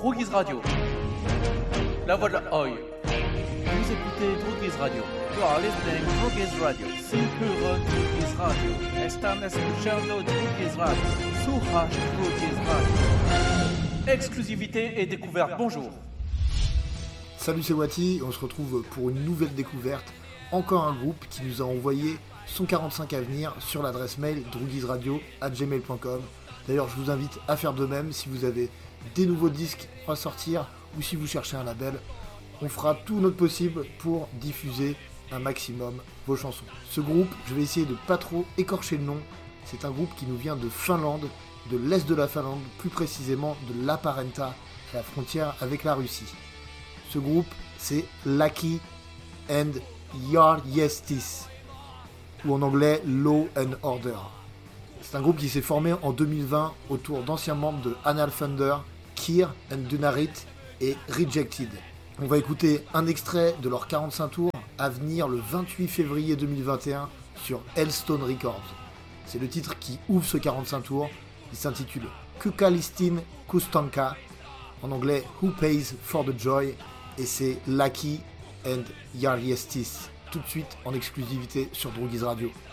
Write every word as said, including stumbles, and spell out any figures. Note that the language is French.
Droguise Radio. La voix de la Oi. Vous écoutez Droguise Radio. You are listening Droguise Radio. Simple Droguise Radio. Están escuchando Droguise Radio. Surrash Droguise Radio. Exclusivité et découverte. Bonjour. Salut, c'est Wati. On se retrouve pour une nouvelle découverte. Encore un groupe qui nous a envoyé son quarante-cinq à venir sur l'adresse mail droguiseradio arobase gmail point com. D'ailleurs, je vous invite à faire de même si vous avez des nouveaux disques à sortir ou si vous cherchez un label. On fera tout notre possible pour diffuser un maximum vos chansons. Ce groupe, je vais essayer de pas trop écorcher le nom. C'est un groupe qui nous vient de Finlande, de l'est de la Finlande, plus précisément de Laparenta, à la frontière avec la Russie. Ce groupe, c'est Laki and Järjestis, ou en anglais Law and Order. C'est un groupe qui s'est formé en deux mille vingt autour d'anciens membres de Anal Thunder, Kyr and Dunarit et Rejected. On va écouter un extrait de leur quarante-cinq tours à venir le vingt-huit février deux mille vingt et un sur Hellstone Records. C'est le titre qui ouvre ce quarante-cinq tours. Il s'intitule Kukalistin Kustanka, en anglais Who Pays for the Joy, et c'est Laki and Järjestis. Tout de suite en exclusivité sur Droguise Radio.